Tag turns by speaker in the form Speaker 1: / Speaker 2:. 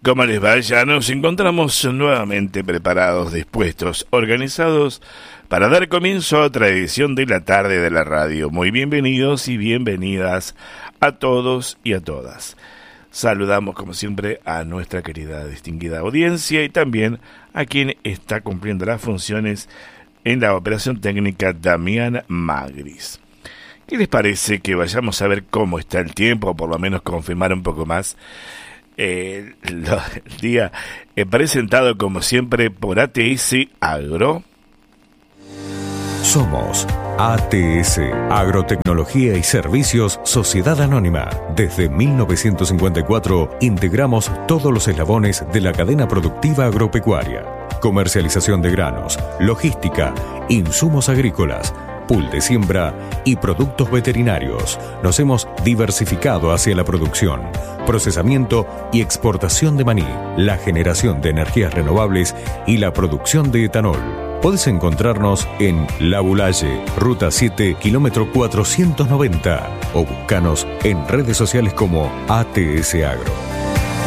Speaker 1: ¿Cómo les va? Ya nos encontramos nuevamente preparados, dispuestos, organizados para dar comienzo a otra edición de la tarde de la radio. Muy bienvenidos y bienvenidas a todos y a todas. Saludamos como siempre a nuestra querida distinguida audiencia y también a quien está cumpliendo las funciones en la operación técnica, Damián Magris. ¿Qué les parece que vayamos a ver cómo está el tiempo, o por lo menos confirmar un poco más el día presentado como siempre por ATS Agro?
Speaker 2: Somos ATS, Agrotecnología y Servicios Sociedad Anónima. Desde 1954 integramos todos los eslabones de la cadena productiva agropecuaria. Comercialización de granos, logística, insumos agrícolas, pool de siembra y productos veterinarios. Nos hemos diversificado hacia la producción, procesamiento y exportación de maní, la generación de energías renovables y la producción de etanol. Podés encontrarnos en La Boulaye, Ruta 7, kilómetro 490, o buscanos en redes sociales como ATS Agro.